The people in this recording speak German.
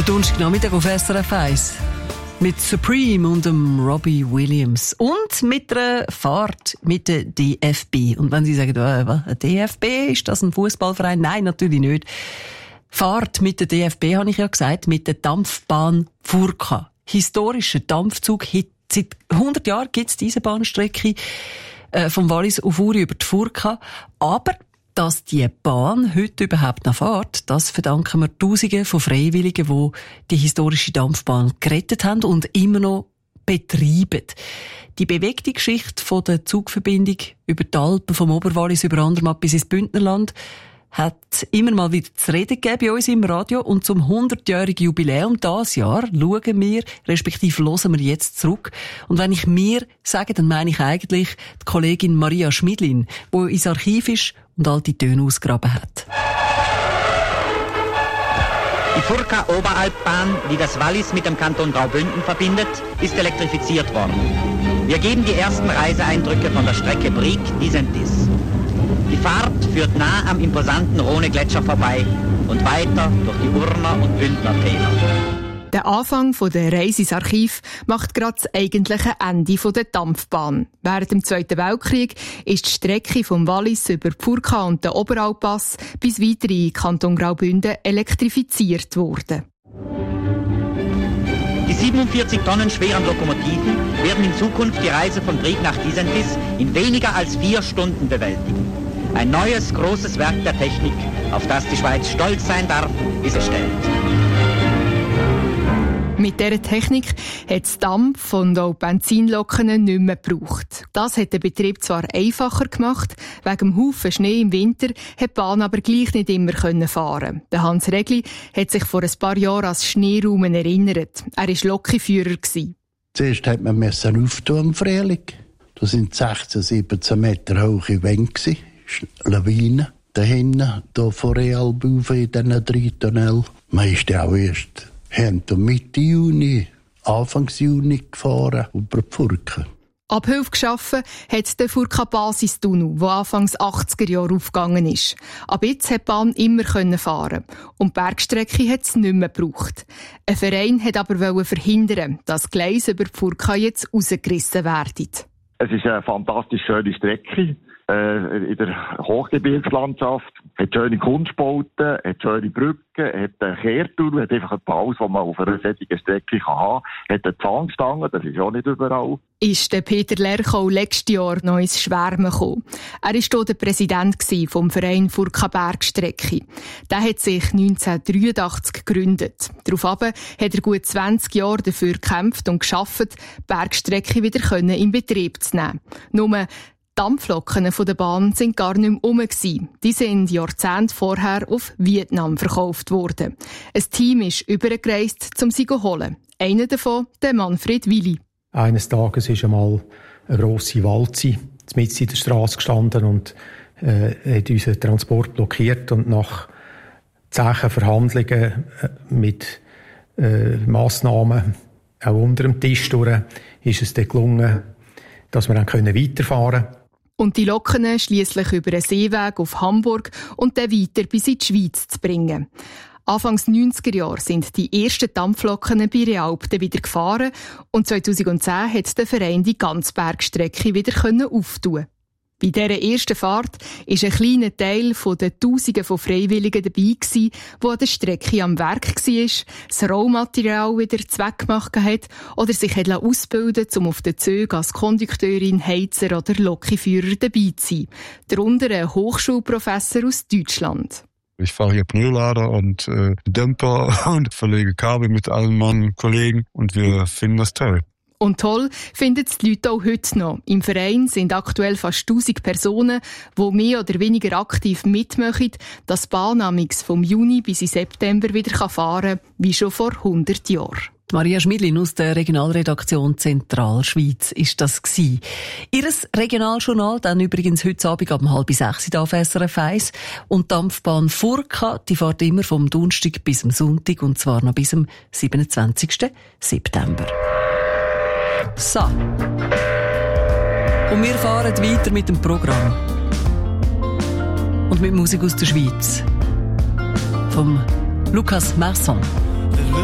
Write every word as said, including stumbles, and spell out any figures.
Der Donnerstagnachmittag auf S R F eins. Mit Supreme und dem Robbie Williams. Und mit einer Fahrt mit der D F B. Und wenn Sie sagen, äh, was, ein D F B, ist das ein Fußballverein? Nein, natürlich nicht. Fahrt mit der D F B, habe ich ja gesagt, mit der Dampfbahn Furka. Historischer Dampfzug. Seit hundert Jahren gibt es diese Bahnstrecke äh, vom Wallis auf Uri über die Furka. Aber dass die Bahn heute überhaupt noch fährt, das verdanken wir Tausenden von Freiwilligen, die die historische Dampfbahn gerettet haben und immer noch betreiben. Die bewegte Geschichte von der Zugverbindung über die Alpen, vom Oberwallis über Andermatt bis ins Bündnerland, hat immer mal wieder zu reden gegeben bei uns im Radio. Und zum hundertjährigen Jubiläum dieses Jahr schauen wir, respektive hören wir jetzt zurück. Und wenn ich «mir» sage, dann meine ich eigentlich die Kollegin Maria Schmidlin, die ins Archiv ist und alte Töne ausgegraben hat. Die Furka-Oberalpbahn, die das Wallis mit dem Kanton Graubünden verbindet, ist elektrifiziert worden. Wir geben die ersten Reiseeindrücke von der Strecke Brieg-Disentis. Die Fahrt führt nah am imposanten Rhone-Gletscher vorbei und weiter durch die Urner und Bündner Täler. Der Anfang der Reise ins Archiv macht gerade das eigentliche Ende der Dampfbahn. Während dem Zweiten Weltkrieg ist die Strecke vom Wallis über die Furka und den Oberalppass bis weiter in Kanton Graubünden elektrifiziert worden. Die siebenundvierzig Tonnen schweren Lokomotiven werden in Zukunft die Reise von Brieg nach Disentis in weniger als vier Stunden bewältigen. Ein neues, großes Werk der Technik, auf das die Schweiz stolz sein darf, ist erstellt. Mit dieser Technik hat es Dampf und auch Benzinlokomotiven nicht mehr gebraucht. Das hat den Betrieb zwar einfacher gemacht, wegen dem Haufen Schnee im Winter hat die Bahn aber gleich nicht immer fahren. Der Hans Regli hat sich vor ein paar Jahren als Schneeraum erinnert. Er war Lokführer. Zuerst hat man auftun am Frühling. Das waren sechzehn, siebzehn Meter hohe Wände. Lawinen. Da hinten, hier vor Realbufe in diesen drei Tunnel. Man ist ja auch erst Ende und Mitte Juni, Anfangs Juni gefahren über die Furka. Abhilfe geschaffen hat der Furka-Basistunnel, der Anfangs achtziger Jahre aufgegangen ist. Ab jetzt konnte die Bahn immer fahren. Und die Bergstrecke hat es nicht mehr gebraucht. Ein Verein hat aber verhindern, dass die Gleise über die Furka jetzt rausgerissen werden. Es ist eine fantastisch schöne Strecke. In der Hochgebirgslandschaft, hat schöne Kunstbauten, hat schöne Brücken, hat einen Kehrtunnel, hat einfach alles, was man auf einer solchen Strecke haben kann, hat eine Zahnstange, das ist auch nicht überall. Ist der Peter Lerchau letztes Jahr noch ins Schwärmen gekommen. Er war hier der Präsident vom Verein Furka Bergstrecke. Der hat sich neunzehnhundertdreiundachtzig gegründet. Daraufhin hat er gut zwanzig Jahre dafür gekämpft und geschafft, die Bergstrecke wieder in Betrieb zu nehmen. Nur die Dampflokomotiven von der Bahn sind gar nicht mehr rum. Die sind Jahrzehnte vorher auf Vietnam verkauft worden. Ein Team ist übergereist, um sie zu holen. Einer davon, der Manfred Willi. Eines Tages ist einmal eine grosse Walze mitten in der Straße gestanden und äh, hat unseren Transport blockiert. Und nach zähen Verhandlungen äh, mit äh, Massnahmen auch unter dem Tisch durch, ist es dann gelungen, dass wir dann weiterfahren können. Und die Lokomotiven schliesslich über einen Seeweg auf Hamburg und dann weiter bis in die Schweiz zu bringen. Anfangs neunziger Jahre sind die ersten Dampflokomotiven bei Realp wieder gefahren und zweitausendzehn hat der Verein die ganze Bergstrecke wieder auftun. Bei dieser ersten Fahrt war ein kleiner Teil von den Tausenden von Freiwilligen dabei, die an der Strecke am Werk war, das Rohmaterial wieder zweckgemacht hat oder sich ausbilden lassen, um auf den Zügen als Kondukteurin, Heizer oder Lokführer dabei zu sein. Darunter ein Hochschulprofessor aus Deutschland. Ich fahre hier Pneulader und äh, Dämpfer und verlege Kabel mit allen meinen Kollegen und wir finden das toll. Und toll finden es die Leute auch heute noch. Im Verein sind aktuell fast tausend Personen, die mehr oder weniger aktiv mitmachen, dass die Bahn vom Juni bis in September wieder fahren kann, wie schon vor hundert Jahren. Maria Schmidlin aus der Regionalredaktion Zentralschweiz ist das gsi. Ihres Regionaljournal dann übrigens heute Abend ab halb sechs auf S R F eins. Und die Dampfbahn Furka, die fährt immer vom Donnerstag bis zum Sonntag und zwar noch bis zum siebenundzwanzigsten September. So. Und wir fahren weiter mit dem Programm. Und mit Musik aus der Schweiz. Vom Lukas Masson.